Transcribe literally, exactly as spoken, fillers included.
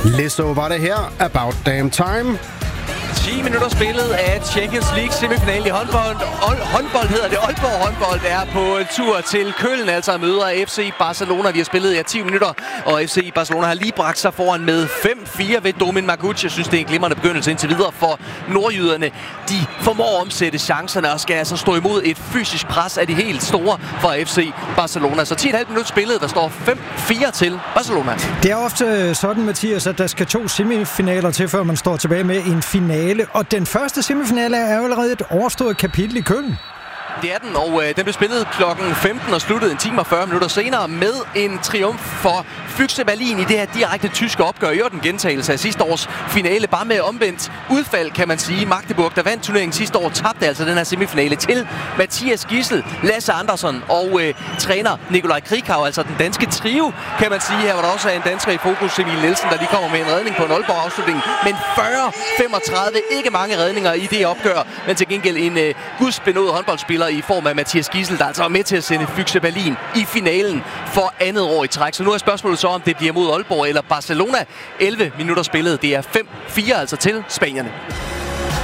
Lizzo var det her, About Damn Time. ti minutter spillet af Champions League semifinale i håndbold. Ol- håndbold hedder det. Aalborg håndbold er på tur til Køln, altså møder F C Barcelona. Vi har spillet i ti minutter, og F C Barcelona har lige bragt sig foran med fem fire ved Domin Marguc. Jeg synes, det er en glimrende begyndelse indtil videre for nordjyderne. De formår at omsætte chancerne og skal altså stå imod et fysisk pres af de helt store for F C Barcelona. Så ti komma fem minutter spillet, der står fem fire til Barcelona. Det er ofte sådan, Mathias, at der skal to semifinaler til, før man står tilbage med en finale. Og den første semifinale er jo allerede et overstået kapitel i Køln. Det er den, og øh, den blev spillet klokken femten og sluttede en time og fyrre minutter senere med en triumf for Füchse Berlin i det her direkte tyske opgør. I den gentagelse af sidste års finale, bare med omvendt udfald, kan man sige. Magdeburg, der vandt turneringen sidste år, tabte altså den her semifinale til Mathias Gissel, Lasse Andersson og øh, træner Nikolaj Krikau, altså den danske trio, kan man sige. Her var der også en dansker i fokus, Emil Nielsen, der lige kommer med en redning på en Aalborg-afslutning. Men fyrre femogtredive, ikke mange redninger i det opgør, men til gengæld en øh, gudsbenået håndboldspiller i form af Mathias Gissel, der altså er med til at sende Füchse Berlin i finalen for andet år i træk. Så nu er spørgsmålet så, om det bliver mod Aalborg eller Barcelona. elleve minutter spillet. Det er fem fire altså til spanierne.